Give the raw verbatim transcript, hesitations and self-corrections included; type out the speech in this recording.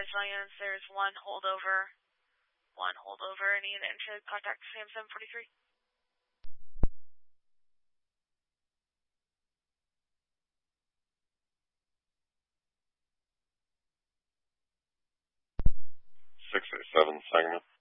additional units. There's one holdover. One holdover. Any unit interested, contact Sam seven forty-three. six eight seven, Sangamon.